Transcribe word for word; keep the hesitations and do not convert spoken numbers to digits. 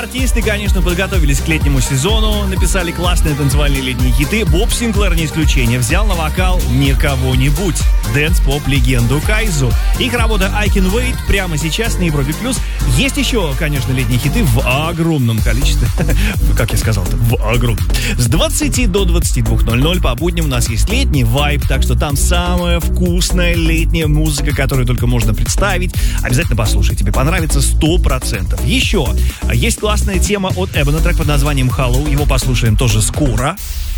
артисты, конечно, подготовились к летнему сезону, написали классные танцевальные летние хиты. Боб Синклер не исключение. Взял на вокал не кого-нибудь, дэнс-поп-легенду Кайзу. Их работа I Can Wait прямо сейчас на Европе Плюс. Есть еще, конечно, летние хиты в огромном количестве. Как я сказал-то, в огромном. С двадцати до двадцати двух ноль-ноль по будням у нас есть летний вайб, так что там самая вкусная летняя музыка, которую только можно представить. Обязательно послушай, тебе понравится сто процентов. Еще есть классная тема от Эбона, трек под названием Hello. Его послушаем тоже скоро.